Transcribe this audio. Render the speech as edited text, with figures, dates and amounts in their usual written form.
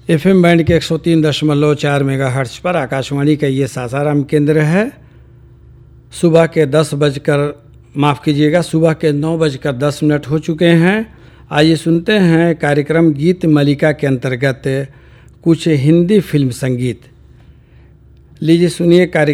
FM band के 103.4 megahertz पर आकाशवाणी का ये सासाराम केंद्र है। सुबह के 9:10 हो चुके हैं। आइए सुनते हैं कार्यक्रम गीत मलिका के अंतर्गत कुछ हिंदी फिल्म संगीत। लीजिए सुनिए कार्यक्रम